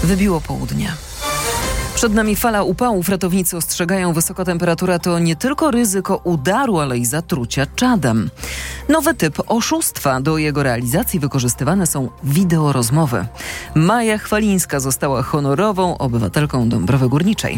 Wybiło południe. Przed nami fala upałów. Ratownicy ostrzegają, wysoka temperatura to nie tylko ryzyko udaru, ale i zatrucia czadem. Nowy typ oszustwa. Do jego realizacji wykorzystywane są wideorozmowy. Maja Chwalińska została honorową obywatelką Dąbrowy Górniczej.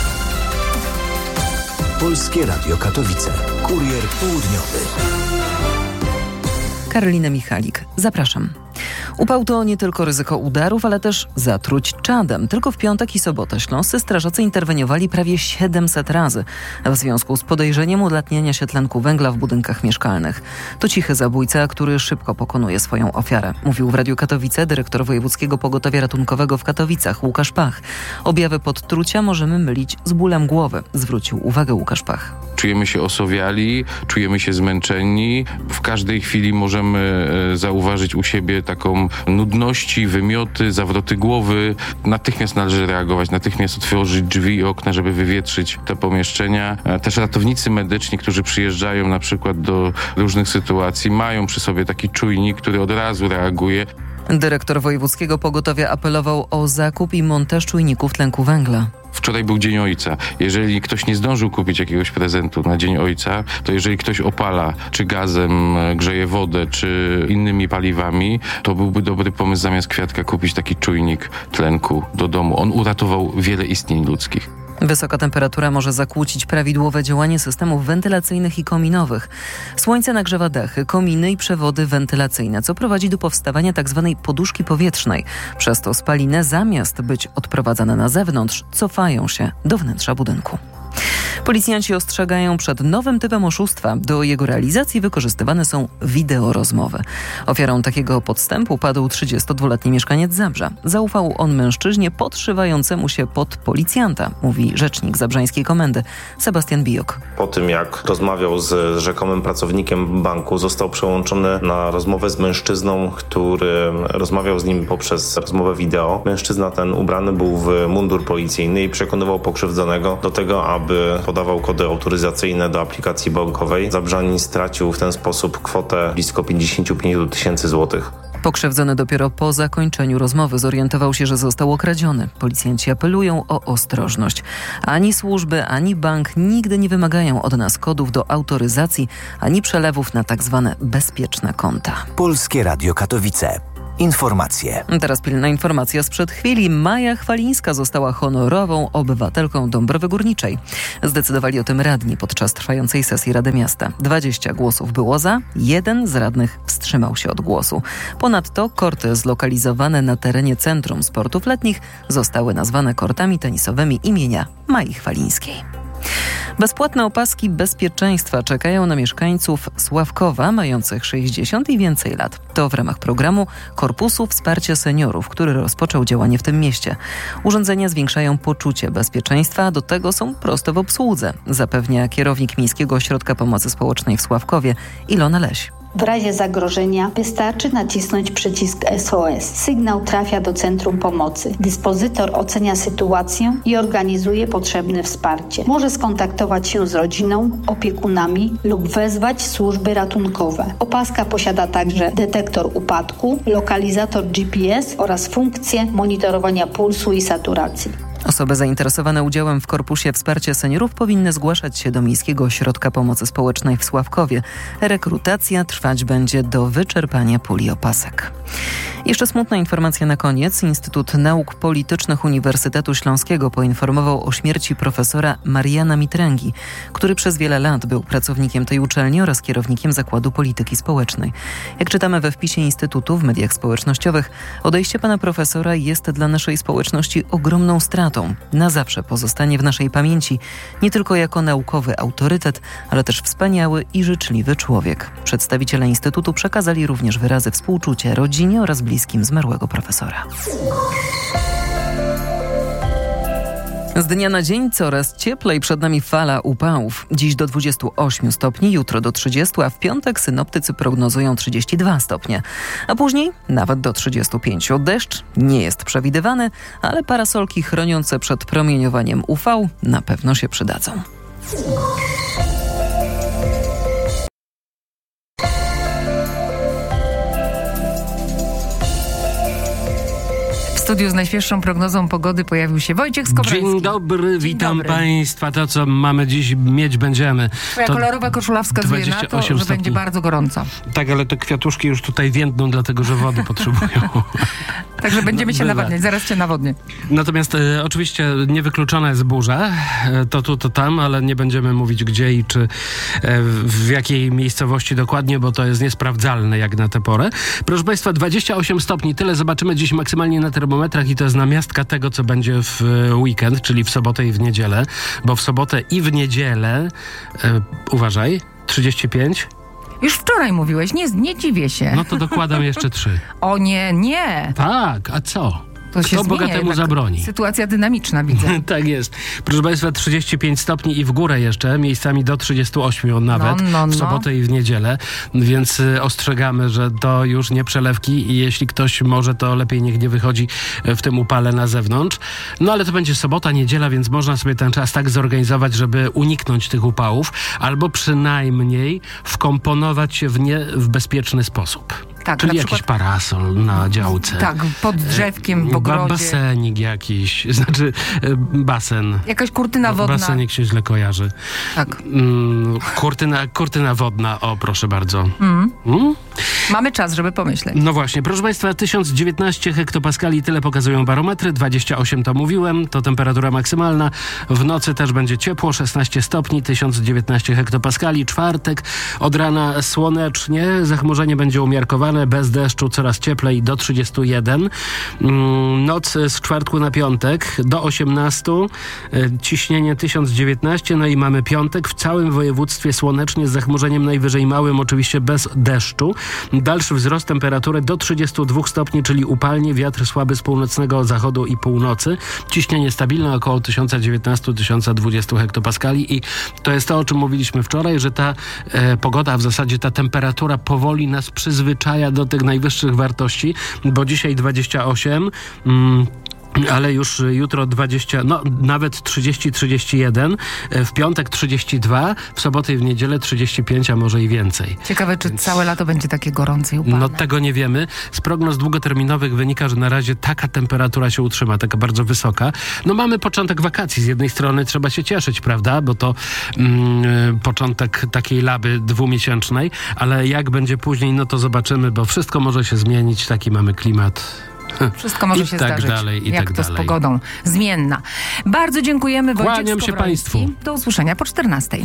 Polskie Radio Katowice. Kurier południowy. Karolina Michalik. Zapraszam. Upał to nie tylko ryzyko udarów, ale też zatruć czadem. Tylko w piątek i sobotę śląscy strażacy interweniowali prawie 700 razy w związku z podejrzeniem ulatniania się tlenku węgla w budynkach mieszkalnych. To cichy zabójca, który szybko pokonuje swoją ofiarę. Mówił w Radiu Katowice dyrektor Wojewódzkiego Pogotowia Ratunkowego w Katowicach, Łukasz Pach. Objawy podtrucia możemy mylić z bólem głowy, zwrócił uwagę Łukasz Pach. Czujemy się osowiali, czujemy się zmęczeni. W każdej chwili możemy zauważyć u siebie taką nudności, wymioty, zawroty głowy. Natychmiast należy reagować, natychmiast otworzyć drzwi i okna, żeby wywietrzyć te pomieszczenia. Też ratownicy medyczni, którzy przyjeżdżają na przykład do różnych sytuacji, mają przy sobie taki czujnik, który od razu reaguje. Dyrektor Wojewódzkiego Pogotowia apelował o zakup i montaż czujników tlenku węgla. Wczoraj był Dzień Ojca. Jeżeli ktoś nie zdążył kupić jakiegoś prezentu na Dzień Ojca, to jeżeli ktoś opala, czy gazem, grzeje wodę, czy innymi paliwami, to byłby dobry pomysł zamiast kwiatka kupić taki czujnik tlenku do domu. On uratował wiele istnień ludzkich. Wysoka temperatura może zakłócić prawidłowe działanie systemów wentylacyjnych i kominowych. Słońce nagrzewa dachy, kominy i przewody wentylacyjne, co prowadzi do powstawania tzw. poduszki powietrznej. Przez to spaliny, zamiast być odprowadzane na zewnątrz, cofają się do wnętrza budynku. Policjanci ostrzegają przed nowym typem oszustwa. Do jego realizacji wykorzystywane są wideorozmowy. Ofiarą takiego podstępu padł 32-letni mieszkaniec Zabrza. Zaufał on mężczyźnie podszywającemu się pod policjanta, mówi rzecznik zabrzańskiej komendy Sebastian Bijok. Po tym, jak rozmawiał z rzekomym pracownikiem banku, został przełączony na rozmowę z mężczyzną, który rozmawiał z nim poprzez rozmowę wideo. Mężczyzna ten ubrany był w mundur policyjny i przekonywał pokrzywdzonego do tego, aby podawał kody autoryzacyjne do aplikacji bankowej. Zabrzanin stracił w ten sposób kwotę blisko 55 000 złotych. Pokrzywdzony dopiero po zakończeniu rozmowy zorientował się, że został okradziony. Policjanci apelują o ostrożność. Ani służby, ani bank nigdy nie wymagają od nas kodów do autoryzacji, ani przelewów na tak zwane bezpieczne konta. Polskie Radio Katowice. Informacje. Teraz pilna informacja sprzed chwili. Maja Chwalińska została honorową obywatelką Dąbrowy Górniczej. Zdecydowali o tym radni podczas trwającej sesji Rady Miasta. 20 głosów było za, 1 z radnych wstrzymał się od głosu. Ponadto korty zlokalizowane na terenie Centrum Sportów Letnich zostały nazwane kortami tenisowymi imienia Mai Chwalińskiej. Bezpłatne opaski bezpieczeństwa czekają na mieszkańców Sławkowa mających 60 i więcej lat. To w ramach programu Korpusu Wsparcia Seniorów, który rozpoczął działanie w tym mieście. Urządzenia zwiększają poczucie bezpieczeństwa, a do tego są proste w obsłudze, zapewnia kierownik Miejskiego Ośrodka Pomocy Społecznej w Sławkowie Ilona Leś. W razie zagrożenia wystarczy nacisnąć przycisk SOS. Sygnał trafia do centrum pomocy. Dyspozytor ocenia sytuację i organizuje potrzebne wsparcie. Może skontaktować się z rodziną, opiekunami lub wezwać służby ratunkowe. Opaska posiada także detektor upadku, lokalizator GPS oraz funkcję monitorowania pulsu i saturacji. Osoby zainteresowane udziałem w Korpusie Wsparcia Seniorów powinny zgłaszać się do Miejskiego Ośrodka Pomocy Społecznej w Sławkowie. Rekrutacja trwać będzie do wyczerpania puli opasek. Jeszcze smutna informacja na koniec. Instytut Nauk Politycznych Uniwersytetu Śląskiego poinformował o śmierci profesora Mariana Mitręgi, który przez wiele lat był pracownikiem tej uczelni oraz kierownikiem Zakładu Polityki Społecznej. Jak czytamy we wpisie Instytutu w mediach społecznościowych, odejście pana profesora jest dla naszej społeczności ogromną stratą. Na zawsze pozostanie w naszej pamięci nie tylko jako naukowy autorytet, ale też wspaniały i życzliwy człowiek. Przedstawiciele Instytutu przekazali również wyrazy współczucia rodzinie oraz bliskim zmarłego profesora. Z dnia na dzień coraz cieplej, przed nami fala upałów. Dziś do 28 stopni, jutro do 30, a w piątek synoptycy prognozują 32 stopnie. A później nawet do 35. Deszcz nie jest przewidywany, ale parasolki chroniące przed promieniowaniem UV na pewno się przydadzą. studiu z najświeższą prognozą pogody pojawił się Wojciech Skowroński. Dzień dobry, witam dobry. Państwa. To, co mamy dziś, mieć będziemy. Twoja kolorowa koszula wskazuje na to, że stopni. będzie bardzo gorąco. Tak, ale te kwiatuszki już tutaj więdną, dlatego że wody potrzebują. Także będziemy się nawadniać, zaraz cię nawodnię. Natomiast oczywiście niewykluczona jest burza, to tu, to tam, ale nie będziemy mówić gdzie i czy w jakiej miejscowości dokładnie, bo to jest niesprawdzalne jak na tę porę. Proszę Państwa, 28 stopni, tyle zobaczymy dziś maksymalnie na termometrach i to jest namiastka tego, co będzie w weekend, czyli w sobotę i w niedzielę, bo w sobotę i w niedzielę, uważaj, 35. Już wczoraj mówiłeś, nie dziwię się. No to dokładam jeszcze 3. O nie. Tak, a co? To się Kto zmienia bogatemu jednak. zabroni? Sytuacja dynamiczna, widzę. Tak jest. Proszę Państwa, 35 stopni i w górę jeszcze, miejscami do 38 nawet, w sobotę i w niedzielę, więc ostrzegamy, że to już nie przelewki i jeśli ktoś może, to lepiej niech nie wychodzi w tym upale na zewnątrz. No ale to będzie sobota, niedziela, więc można sobie ten czas tak zorganizować, żeby uniknąć tych upałów, albo przynajmniej wkomponować się w bezpieczny sposób. Tak, czyli na jakiś przykład parasol na działce. Tak, pod drzewkiem, w ogrodzie. Basenik jakiś, znaczy basen. Jakaś kurtyna wodna. Basenik się źle kojarzy. Tak. Kurtyna wodna, o proszę bardzo. Mamy czas, żeby pomyśleć. No właśnie, proszę Państwa, 1019 hektopaskali, tyle pokazują barometry, 28 to mówiłem, to temperatura maksymalna. W nocy też będzie ciepło, 16 stopni, 1019 hektopaskali. Czwartek, od rana słonecznie, zachmurzenie będzie umiarkowane, bez deszczu, coraz cieplej, do 31. Noc z czwartku na piątek do 18, ciśnienie 1019, no i mamy piątek, w całym województwie słonecznie, z zachmurzeniem najwyżej małym, oczywiście bez deszczu. Dalszy wzrost temperatury do 32 stopni, czyli upalnie, wiatr słaby z północnego zachodu i północy. Ciśnienie stabilne około 1019-1020 hektopaskali i to jest to, o czym mówiliśmy wczoraj, że ta pogoda, w zasadzie ta temperatura powoli nas przyzwyczaja do tych najwyższych wartości, bo dzisiaj 28, ale już jutro 20, no nawet 30-31, w piątek 32, w sobotę i w niedzielę 35, a może i więcej. Ciekawe, czy całe lato będzie takie gorące i upalne. No tego nie wiemy. Z prognoz długoterminowych wynika, że na razie taka temperatura się utrzyma, taka bardzo wysoka. No mamy początek wakacji. Z jednej strony trzeba się cieszyć, prawda, bo to początek takiej laby dwumiesięcznej, ale jak będzie później, no to zobaczymy, bo wszystko może się zmienić, taki mamy klimat. Wszystko może się zdarzyć. Jak to z pogodą. Zmienna. Bardzo dziękujemy, Wojciech Kłaniam się Państwu. Do usłyszenia po 14.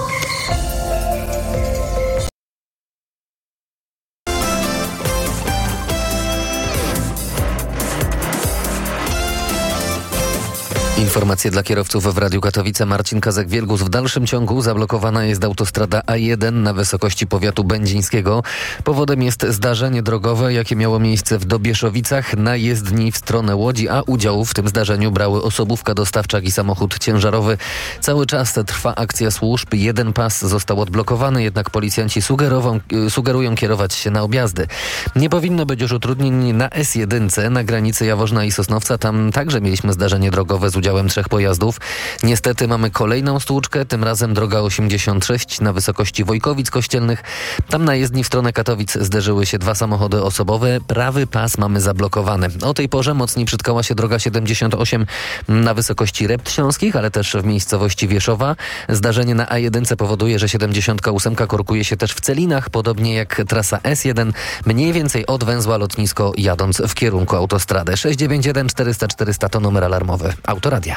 Informacje dla kierowców w Radiu Katowice. Marcin Kazek-Wielgus. W dalszym ciągu zablokowana jest autostrada A1 na wysokości powiatu będzińskiego. Powodem jest zdarzenie drogowe, jakie miało miejsce w Dobieszowicach na jezdni w stronę Łodzi, a udział w tym zdarzeniu brały osobówka dostawczak i samochód ciężarowy. Cały czas trwa akcja służb. Jeden pas został odblokowany, jednak policjanci sugerują kierować się na objazdy. Nie powinno być już utrudnień na S1 na granicy Jaworzna i Sosnowca. Tam także mieliśmy zdarzenie drogowe z udziałem 3 pojazdów. Niestety mamy kolejną stłuczkę, tym razem droga 86 na wysokości Wojkowic Kościelnych. Tam na jezdni w stronę Katowic zderzyły się 2 samochody osobowe. Prawy pas mamy zablokowany. O tej porze mocniej przytkała się droga 78 na wysokości Rept Śląskich, ale też w miejscowości Wieszowa. Zdarzenie na A1 powoduje, że 78 korkuje się też w Celinach, podobnie jak trasa S1, mniej więcej od węzła lotnisko jadąc w kierunku autostrady. 691 400 400 to numer alarmowy Autoradia.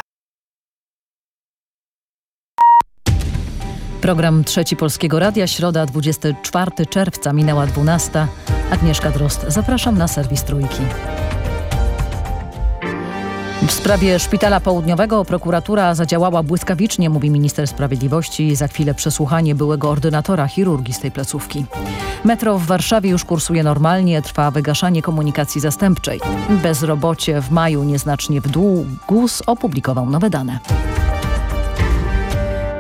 Program Trzeci Polskiego Radia, środa 24 czerwca, minęła 12. Agnieszka Drozd, zapraszam na serwis Trójki. W sprawie Szpitala Południowego prokuratura zadziałała błyskawicznie, mówi minister sprawiedliwości. Za chwilę przesłuchanie byłego ordynatora chirurgii z tej placówki. Metro w Warszawie już kursuje normalnie, trwa wygaszanie komunikacji zastępczej. Bezrobocie w maju nieznacznie w dół. GUS opublikował nowe dane.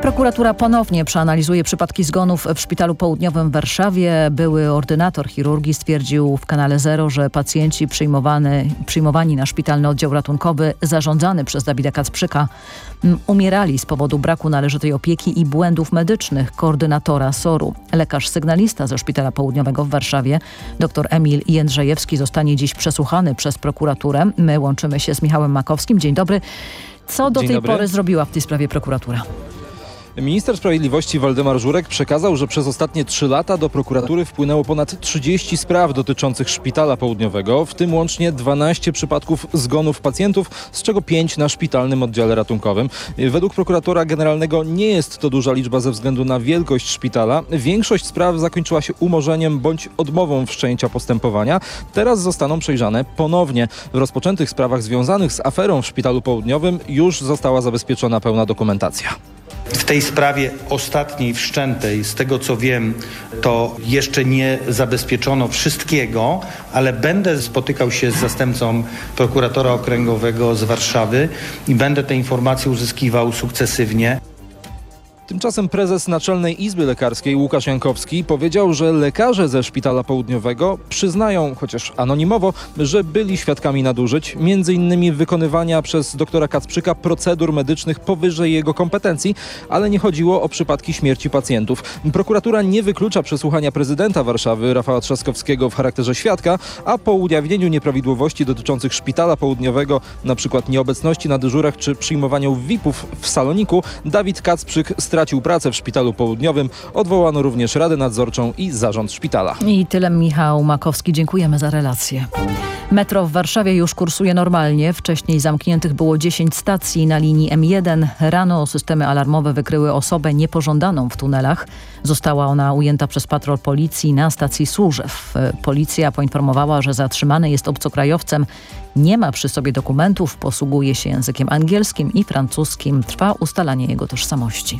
Prokuratura ponownie przeanalizuje przypadki zgonów w Szpitalu Południowym w Warszawie. Były ordynator chirurgii stwierdził w Kanale Zero, że pacjenci przyjmowani na szpitalny oddział ratunkowy zarządzany przez Dawida Kacprzyka umierali z powodu braku należytej opieki i błędów medycznych koordynatora SOR-u. Lekarz sygnalista ze Szpitala Południowego w Warszawie, dr Emil Jędrzejewski, zostanie dziś przesłuchany przez prokuraturę. My łączymy się z Michałem Makowskim. Dzień dobry. Co do tej pory zrobiła w tej sprawie prokuratura? Minister Sprawiedliwości Waldemar Żurek przekazał, że przez ostatnie 3 lata do prokuratury wpłynęło ponad 30 spraw dotyczących Szpitala Południowego, w tym łącznie 12 przypadków zgonów pacjentów, z czego 5 na szpitalnym oddziale ratunkowym. Według prokuratora generalnego nie jest to duża liczba ze względu na wielkość szpitala. Większość spraw zakończyła się umorzeniem bądź odmową wszczęcia postępowania. Teraz zostaną przejrzane ponownie. W rozpoczętych sprawach związanych z aferą w Szpitalu Południowym już została zabezpieczona pełna dokumentacja. W tej sprawie ostatniej wszczętej, z tego co wiem, to jeszcze nie zabezpieczono wszystkiego, ale będę spotykał się z zastępcą prokuratora okręgowego z Warszawy i będę te informacje uzyskiwał sukcesywnie. Tymczasem prezes Naczelnej Izby Lekarskiej Łukasz Jankowski powiedział, że lekarze ze Szpitala Południowego przyznają, chociaż anonimowo, że byli świadkami nadużyć, m.in. wykonywania przez doktora Kacprzyka procedur medycznych powyżej jego kompetencji, ale nie chodziło o przypadki śmierci pacjentów. Prokuratura nie wyklucza przesłuchania prezydenta Warszawy Rafała Trzaskowskiego w charakterze świadka, a po ujawnieniu nieprawidłowości dotyczących Szpitala Południowego, np. nieobecności na dyżurach czy przyjmowaniu VIP-ów w saloniku, Dawid Kacprzyk stracił pracę w Szpitalu Południowym. Odwołano również Radę Nadzorczą i zarząd szpitala. I tyle, Michał Makowski. Dziękujemy za relację. Metro w Warszawie już kursuje normalnie. Wcześniej zamkniętych było 10 stacji na linii M1. Rano systemy alarmowe wykryły osobę niepożądaną w tunelach. Została ona ujęta przez patrol policji na stacji Służew. Policja poinformowała, że zatrzymany jest obcokrajowcem. Nie ma przy sobie dokumentów, posługuje się językiem angielskim i francuskim. Trwa ustalanie jego tożsamości.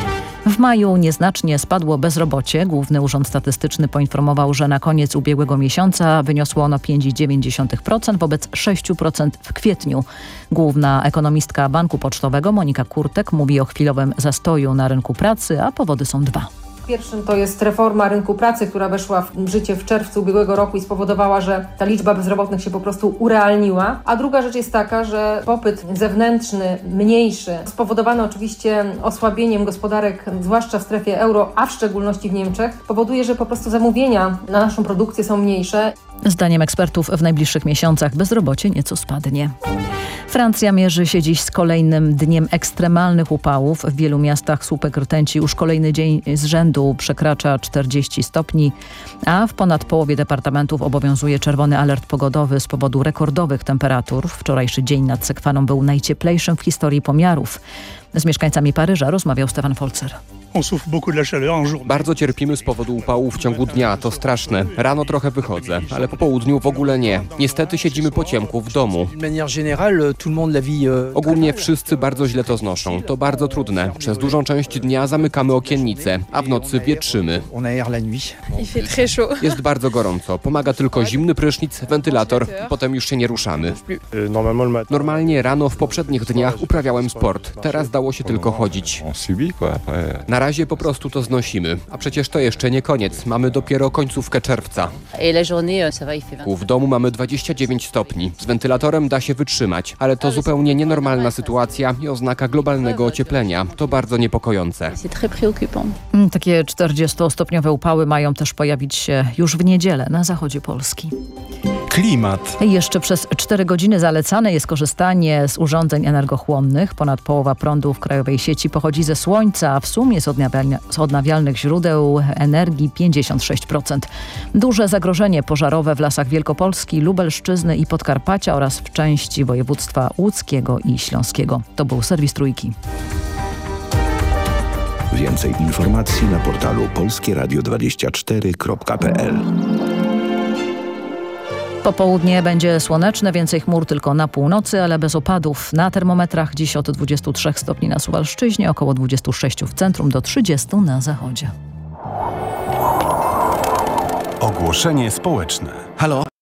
W maju nieznacznie spadło bezrobocie. Główny Urząd Statystyczny poinformował, że na koniec ubiegłego miesiąca wyniosło ono 5,9% wobec 6% w kwietniu. Główna ekonomistka Banku Pocztowego Monika Kurtek mówi o chwilowym zastoju na rynku pracy, a powody są 2. Pierwszym to jest reforma rynku pracy, która weszła w życie w czerwcu ubiegłego roku i spowodowała, że ta liczba bezrobotnych się po prostu urealniła. A druga rzecz jest taka, że popyt zewnętrzny, mniejszy, spowodowany oczywiście osłabieniem gospodarek, zwłaszcza w strefie euro, a w szczególności w Niemczech, powoduje, że po prostu zamówienia na naszą produkcję są mniejsze. Zdaniem ekspertów w najbliższych miesiącach bezrobocie nieco spadnie. Francja mierzy się dziś z kolejnym dniem ekstremalnych upałów. W wielu miastach słupek rtęci już kolejny dzień z rzędu przekracza 40 stopni, a w ponad połowie departamentów obowiązuje czerwony alert pogodowy z powodu rekordowych temperatur. Wczorajszy dzień nad Sekwaną był najcieplejszym w historii pomiarów. Z mieszkańcami Paryża rozmawiał Stefan Folzer. Bardzo cierpimy z powodu upału w ciągu dnia, to straszne. Rano trochę wychodzę, ale po południu w ogóle nie. Niestety siedzimy po ciemku w domu. Ogólnie wszyscy bardzo źle to znoszą. To bardzo trudne. Przez dużą część dnia zamykamy okiennice, a w nocy wietrzymy. Jest bardzo gorąco. Pomaga tylko zimny prysznic, wentylator i potem już się nie ruszamy. Normalnie rano w poprzednich dniach uprawiałem sport. Teraz dało się tylko chodzić. Na razie po prostu to znosimy. A przecież to jeszcze nie koniec. Mamy dopiero końcówkę czerwca. W domu mamy 29 stopni. Z wentylatorem da się wytrzymać, ale to zupełnie nienormalna sytuacja i oznaka globalnego ocieplenia. To bardzo niepokojące. Takie 40-stopniowe upały mają też pojawić się już w niedzielę na zachodzie Polski. Klimat. Jeszcze przez 4 godziny zalecane jest korzystanie z urządzeń energochłonnych. Ponad połowa prądu w krajowej sieci pochodzi ze słońca, a w sumie z odnawialnych źródeł energii 56%. Duże zagrożenie pożarowe w lasach Wielkopolski, Lubelszczyzny i Podkarpacia oraz w części województwa łódzkiego i śląskiego. To był serwis Trójki. Więcej informacji na portalu polskieradio24.pl. Popołudnie będzie słoneczne, więcej chmur tylko na północy, ale bez opadów. Na termometrach dziś od 23 stopni na Suwalszczyźnie, około 26 w centrum, do 30 na zachodzie. Ogłoszenie społeczne. Halo?